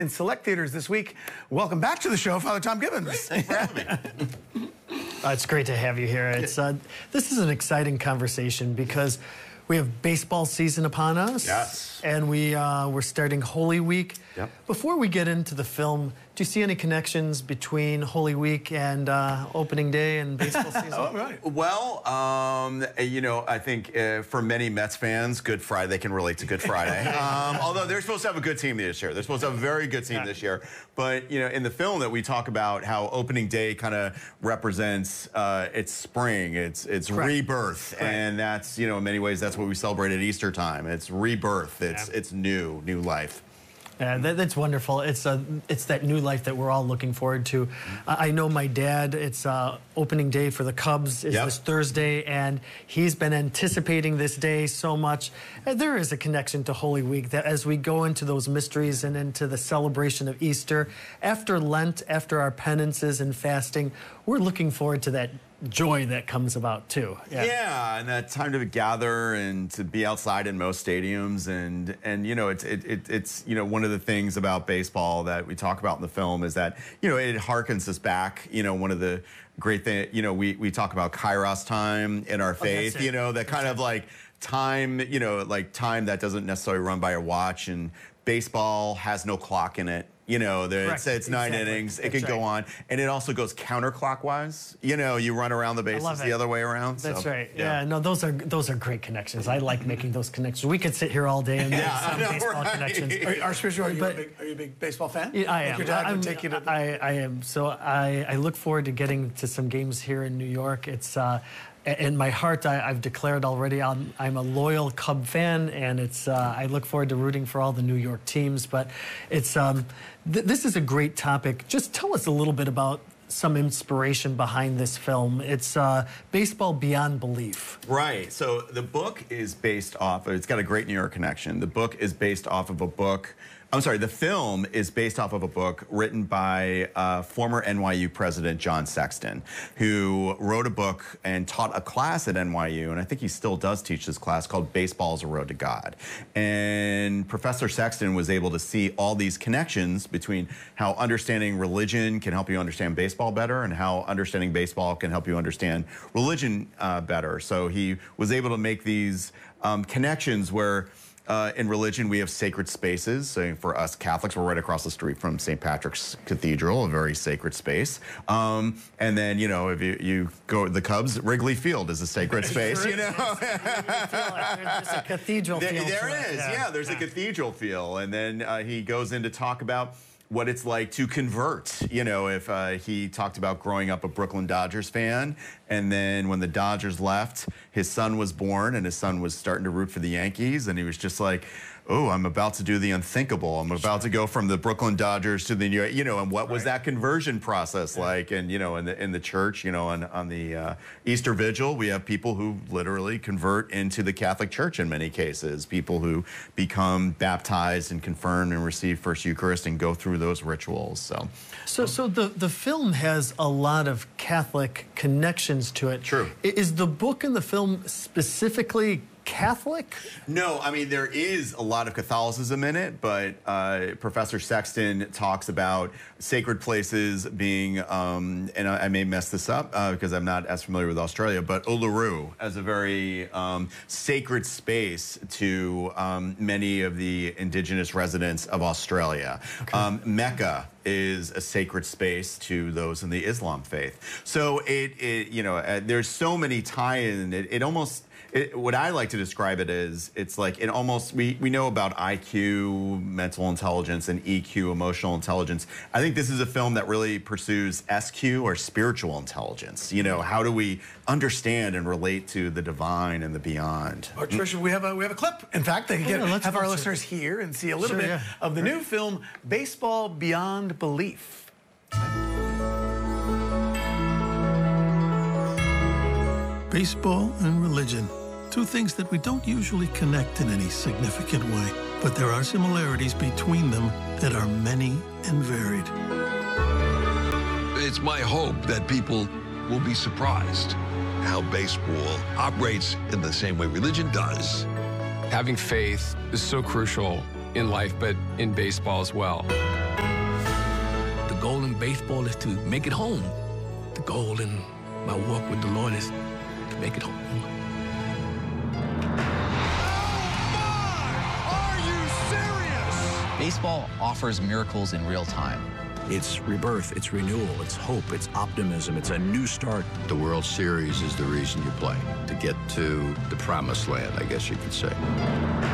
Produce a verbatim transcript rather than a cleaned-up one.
In select theaters this week. Welcome back to the show, Father Tom Gibbons. Great. Thanks for having me. Uh, it's great to have you here. It's uh, this is an exciting conversation because we have baseball season upon us. Yes. And we, uh, we're starting Holy Week. Yep. Before we get into the film, do you see any connections between Holy Week and uh, opening day and baseball season? Oh, right. Well, um, you know, I think uh, for many Mets fans, Good Friday, they can relate to Good Friday. um, although they're supposed to have a good team this year. They're supposed to have a very good team Yeah. this year. But, you know, in the film that we talk about how opening day kind of represents uh, it's spring, it's it's Correct. rebirth. Correct. And that's, you know, in many ways, that's what we celebrate at Easter time. It's rebirth. It's, Yeah. it's new, new life. Yeah, that, that's wonderful. It's uh, it's that new life that we're all looking forward to. I, I know my dad, it's uh, opening day for the Cubs is Yep. this Thursday, and he's been anticipating this day so much. And there is a connection to Holy Week that as we go into those mysteries and into the celebration of Easter, after Lent, after our penances and fasting, we're looking forward to that joy that comes about too. Yeah. yeah, and that time to gather and to be outside in most stadiums, and and you know it's it, it it's you know one of the things about baseball that we talk about in the film is that you know it harkens us back. You know, one of the great thing you know we we talk about Kairos time in our faith. it. You know, that kind of like time. You know, like time that doesn't necessarily run by a watch, and baseball has no clock in it. You know, there, it's, it's nine Exactly. innings. It That's can go right. on, and it also goes counterclockwise. You know, you run around the bases love the it. other way around. That's so, right. Yeah. no, those are those are great connections. I like making those connections. We could sit here all day and make Yeah, I some know, baseball right? connections. Are, Archbishop, are you, But- a big, are you a big baseball fan? Yeah, I Like am. Your dad I'm, would take you to the... I, I am. So I, I look forward to getting to some games here in New York. It's uh, in my heart. I, I've declared already. I'm, I'm a loyal Cub fan, and it's. Uh, I look forward to rooting for all the New York teams. But it's. Um, th this is a great topic. Just tell us a little bit about some inspiration behind this film. It's uh, Baseball Beyond Belief. Right. So the book is based off, it's got a great New York connection. The book is based off of a book, I'm sorry, the film is based off of a book written by uh, former N Y U president John Sexton, who wrote a book and taught a class at N Y U, and I think he still does teach this class, called Baseball is a Road to God. And Professor Sexton was able to see all these connections between how understanding religion can help you understand baseball better and how understanding baseball can help you understand religion uh, better. So he was able to make these um, connections where Uh, in religion, we have sacred spaces. So for us Catholics, we're right across the street from Saint Patrick's Cathedral, a very sacred space. Um, and then, you know, if you, you go to the Cubs, Wrigley Field is a sacred space, you know? There's a cathedral There, feel there to it, is, yeah, there's a cathedral feel. And then uh, he goes in to talk about what it's like to convert. You know, if uh, he talked about growing up a Brooklyn Dodgers fan, and then when the Dodgers left, his son was born, and his son was starting to root for the Yankees, and he was just like, oh, I'm about to do the unthinkable. I'm about to go from the Brooklyn Dodgers to the New York, you know, and what was that conversion process like? And, you know, in the, in the church, you know, on, on the uh, Easter Vigil, we have people who literally convert into the Catholic Church in many cases, people who become baptized and confirmed and receive First Eucharist and go through those rituals, so. So, so the, the film has a lot of Catholic connections to it. True. I- Is the book and the film specifically Catholic? No, I mean, there is a lot of Catholicism in it, but uh, Professor Sexton talks about sacred places being, um, and I, I may mess this up uh, because I'm not as familiar with Australia, but Uluru as a very um, sacred space to um, many of the indigenous residents of Australia. Okay. Um, Mecca is a sacred space to those in the Islam faith. So it, it you know, uh, there's so many tie-in. It, it almost, it, what I like to describe it as, it's like it almost, we, we know about I Q, mental intelligence, and E Q, emotional intelligence. I think this is a film that really pursues S Q, or spiritual intelligence. You know, how do we understand and relate to the divine and the beyond? Archbishop, we have a we have a clip. In fact, they can Oh, get, yeah, let's have our watch it. listeners hear and see a little Sure, bit yeah. of the new film, Baseball Beyond Belief. Baseball and religion, two things that we don't usually connect in any significant way, but there are similarities between them that are many and varied. It's my hope that people will be surprised how baseball operates in the same way religion does. Having faith is so crucial in life, but in baseball as well. goal in baseball is to make it home. The goal in my walk with the Lord is to make it home. Baseball offers miracles in real time. It's rebirth, it's renewal, it's hope, it's optimism, it's a new start. The World Series is the reason you play, to get to the promised land, I guess you could say.